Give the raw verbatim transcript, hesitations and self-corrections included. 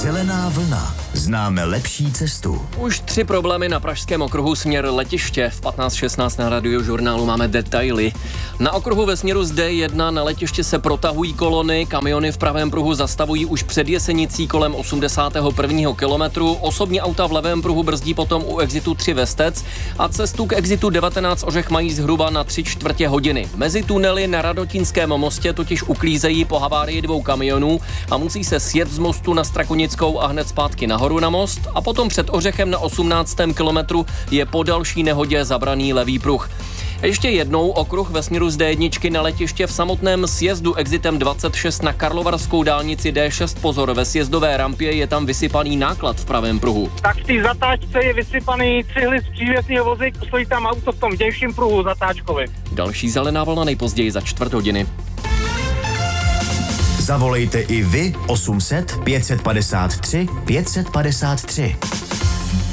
Zelená vlna. Známe lepší cestu. Už tři problémy na pražském okruhu směr letiště. V patnáct šestnáct na Radiožurnálu máme detaily. Na okruhu ve směru z D jedna na letiště se protahují kolony, kamiony v pravém pruhu zastavují už před Jesenicí kolem osmdesátého prvního kilometru, osobní auta v levém pruhu brzdí potom u exitu tři Vestec a cestu k exitu devatenáct Ořech mají zhruba na tři čtvrtě hodiny. Mezi tunely na Radotínském mostě totiž uklízejí po havárii dvou kamionů a musí se sjet z mostu na Strakonickou a hned zpátky nahoru na most a potom před Ořechem na osmnáctém kilometru je po další nehodě zabraný levý pruh. Ještě jednou okruh ve směru z D jedna na letiště v samotném sjezdu exitem dvacet šest na karlovarskou dálnici D šest. Pozor, ve sjezdové rampě je tam vysypaný náklad v pravém pruhu. Tak v té zatáčce je vysypaný cihly z přívěsního vozíku, stojí tam auto v tom vnějším pruhu zatáčkovi. Další zelená vlna nejpozději za čtvrt hodiny. Zavolejte i vy osm set pět set padesát tři pět set padesát tři.